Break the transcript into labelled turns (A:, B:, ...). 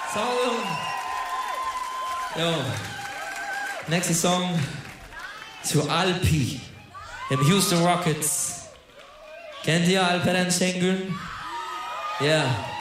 A: Song. Jo. Nächster Song zu Alpi im Houston Rockets. Kennt ihr Alperen Şengün? Ja.